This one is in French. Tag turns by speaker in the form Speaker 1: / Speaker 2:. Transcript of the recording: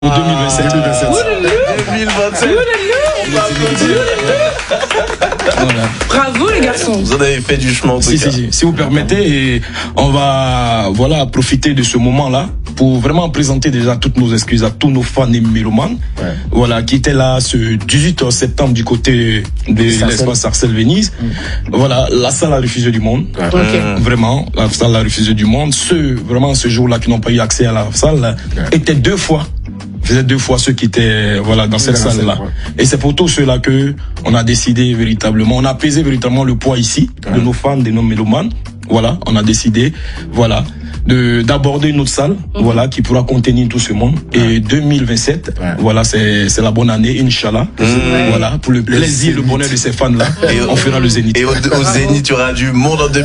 Speaker 1: 2027.
Speaker 2: 2027.
Speaker 3: Voilà.
Speaker 4: Bravo les garçons.
Speaker 2: Vous en avez fait du chemin en tout cas.
Speaker 3: Si vous permettez, on va profiter de ce moment-là pour vraiment présenter déjà toutes nos excuses à tous nos fans et mélomanes, qui étaient là ce 18 septembre du côté de l'espace Sarcelles Venise. Voilà, la salle a refusé du monde. Vraiment, la salle a refusé du monde. Ce jour-là qui n'ont pas eu accès à la salle étaient faisaient 2 fois ceux qui étaient dans cette salle-là. Et c'est pour tout cela que on a décidé véritablement, on a pesé véritablement le poids ici de nos fans, de nos mélomanes. Voilà, on a décidé d'aborder une autre salle qui pourra contenir tout ce monde. Et 2027, c'est la bonne année, Inch'Allah. Pour le plaisir et le bonheur de ces fans-là, on fera le Zénith.
Speaker 2: Et au Zénith, il y aura du monde en